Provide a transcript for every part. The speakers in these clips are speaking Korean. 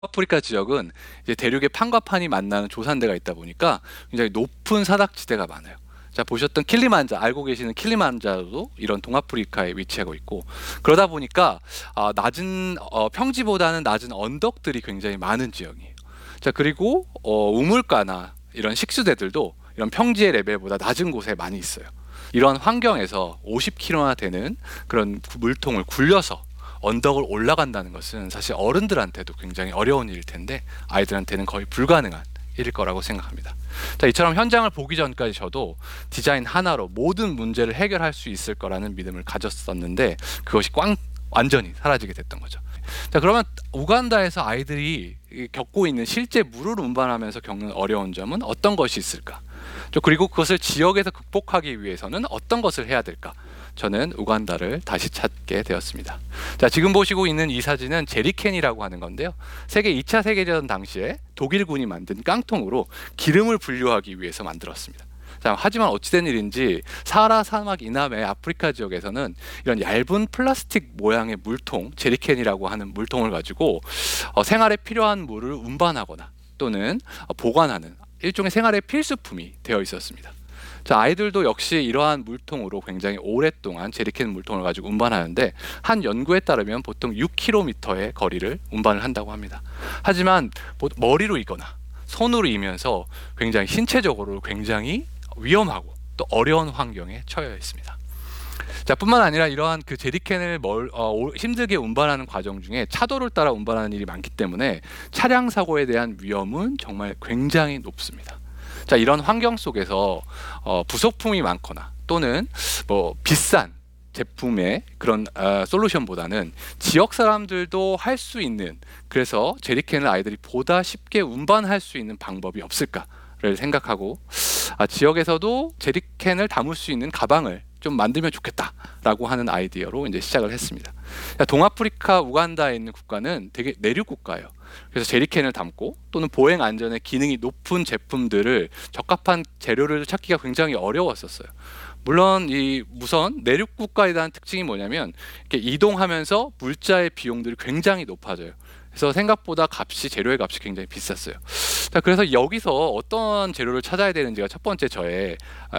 아프리카 지역은 이제 대륙의 판과 판이 만나는 조산대가 있다 보니까 굉장히 높은 사닥지대가 많아요. 자, 보셨던 알고 계시는 킬리만자로도 이런 동아프리카에 위치하고 있고, 그러다 보니까 낮은 평지보다는 낮은 언덕들이 굉장히 많은 지역이에요. 자, 그리고 우물가나 이런 식수대들도 이런 평지의 레벨보다 낮은 곳에 많이 있어요. 이런 환경에서 50km나 되는 그런 물통을 굴려서 언덕을 올라간다는 것은 사실 어른들한테도 굉장히 어려운 일일 텐데 아이들한테는 거의 불가능한 일일 거라고 생각합니다. 자, 이처럼 현장을 보기 전까지 저도 디자인 하나로 모든 문제를 해결할 수 있을 거라는 믿음을 가졌었는데 그것이 완전히 사라지게 됐던 거죠. 자, 그러면 우간다에서 아이들이 겪고 있는 실제 물을 운반하면서 겪는 어려운 점은 어떤 것이 있을까? 그리고 그것을 지역에서 극복하기 위해서는 어떤 것을 해야 될까? 저는 우간다를 다시 찾게 되었습니다. 자, 지금 보시고 있는 이 사진은 제리캔이라고 하는 건데요. 2차 세계대전 당시에 독일군이 만든 깡통으로 기름을 분류하기 위해서 만들었습니다. 자, 하지만 어찌된 일인지 사하라 사막 이남의 아프리카 지역에서는 이런 얇은 플라스틱 모양의 물통, 제리캔이라고 하는 물통을 가지고 생활에 필요한 물을 운반하거나 또는 보관하는 일종의 생활의 필수품이 되어 있었습니다. 자, 아이들도 역시 이러한 물통으로 굉장히 오랫동안 제리캔 물통을 가지고 운반하는데 한 연구에 따르면 보통 6km의 거리를 운반을 한다고 합니다. 하지만 머리로 이거나 손으로 이면서 굉장히 신체적으로 굉장히 위험하고 또 어려운 환경에 처해 있습니다. 자, 뿐만 아니라 이러한 그 제리캔을 힘들게 운반하는 과정 중에 차도를 따라 운반하는 일이 많기 때문에 차량 사고에 대한 위험은 정말 굉장히 높습니다. 자, 이런 환경 속에서 부속품이 많거나 또는 비싼 제품의 그런 솔루션보다는 지역 사람들도 할 수 있는, 그래서 제리캔을 아이들이 보다 쉽게 운반할 수 있는 방법이 없을까를 생각하고 지역에서도 제리캔을 담을 수 있는 가방을 좀 만들면 좋겠다라고 하는 아이디어로 이제 시작을 했습니다. 동아프리카 우간다에 있는 국가는 되게 내륙 국가예요. 그래서 제리캔을 담고 또는 보행 안전에 기능이 높은 제품들을 적합한 재료를 찾기가 굉장히 어려웠었어요. 물론 이 우선 내륙 국가에 대한 특징이 뭐냐면 이렇게 이동하면서 물자의 비용들이 굉장히 높아져요. 그래서 생각보다 재료의 값이 굉장히 비쌌어요. 자, 그래서 여기서 어떤 재료를 찾아야 되는지가 첫 번째 저의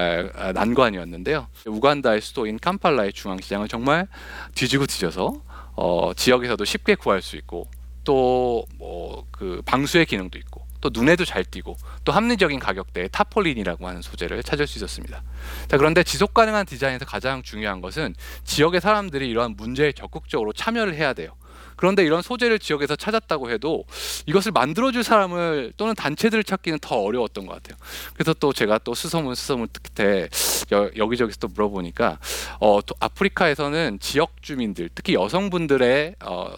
난관이었는데요. 우간다의 수도인 캄팔라의 중앙시장을 정말 뒤지고 뒤져서 지역에서도 쉽게 구할 수 있고 또 그 방수의 기능도 있고 또 눈에도 잘 띄고 또 합리적인 가격대의 타폴린이라고 하는 소재를 찾을 수 있었습니다. 자, 그런데 지속 가능한 디자인에서 가장 중요한 것은 지역의 사람들이 이러한 문제에 적극적으로 참여를 해야 돼요. 그런데 이런 소재를 지역에서 찾았다고 해도 이것을 만들어줄 사람을 또는 단체들을 찾기는 더 어려웠던 것 같아요. 그래서 또 제가 또 수소문 끝에 여기저기서 또 물어보니까 아프리카에서는 지역 주민들, 특히 여성분들의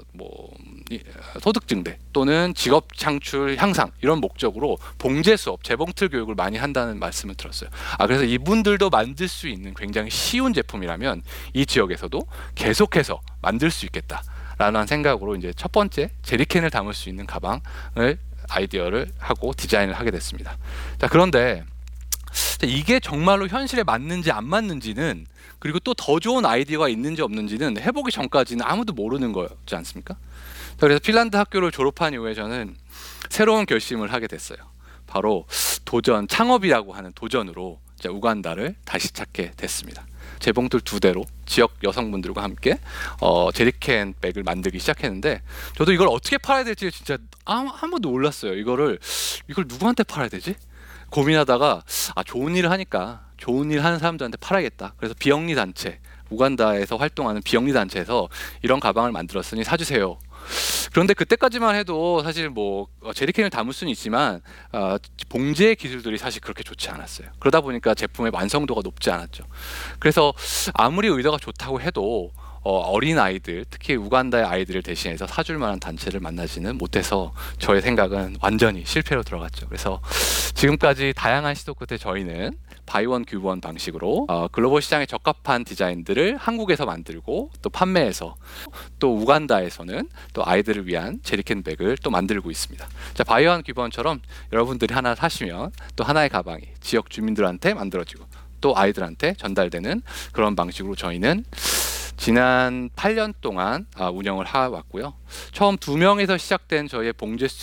소득 증대 또는 직업 창출 향상 이런 목적으로 봉제 수업, 재봉틀 교육을 많이 한다는 말씀을 들었어요. 그래서 이분들도 만들 수 있는 굉장히 쉬운 제품이라면 이 지역에서도 계속해서 만들 수 있겠다. 라는 생각으로 이제 첫 번째 제리캔을 담을 수 있는 가방을 아이디어를 하고 디자인을 하게 됐습니다. 자, 그런데 이게 정말로 현실에 맞는지 안 맞는지는, 그리고 또 더 좋은 아이디어가 있는지 없는지는 해보기 전까지는 아무도 모르는 거지 않습니까? 자, 그래서 핀란드 학교를 졸업한 이후에 저는 새로운 결심을 하게 됐어요. 바로 창업이라고 하는 도전으로 이제 우간다를 다시 찾게 됐습니다. 재봉틀 2대로 지역 여성분들과 함께 제리캔 백을 만들기 시작했는데 저도 이걸 어떻게 팔아야 될지 진짜 한 번도 몰랐어요. 이걸 누구한테 팔아야 되지? 고민하다가 좋은 일을 하니까 좋은 일 하는 사람들한테 팔아야겠다. 그래서 비영리 단체, 우간다에서 활동하는 비영리 단체에서 이런 가방을 만들었으니 사주세요. 그런데 그때까지만 해도 사실 제리캔을 담을 수는 있지만 봉제 기술들이 사실 그렇게 좋지 않았어요. 그러다 보니까 제품의 완성도가 높지 않았죠. 그래서 아무리 의도가 좋다고 해도 어린 아이들, 특히 우간다의 아이들을 대신해서 사줄 만한 단체를 만나지는 못해서 저의 생각은 완전히 실패로 들어갔죠. 그래서 지금까지 다양한 시도 끝에 저희는 바이원 큐브원 방식으로 글로벌 시장에 적합한 디자인들을 한국에서 만들고 또 판매해서 또 우간다에서는 또 아이들을 위한 제리캔 백을 또 만들고 있습니다. 자, 바이원 큐브원처럼 여러분들이 하나 사시면 또 하나의 가방이 지역 주민들한테 만들어지고 또 아이들한테 전달되는 그런 방식으로 저희는 지난 8년 동안 운영을 해왔고요. 처음 2명에서 시작된 저희의 봉제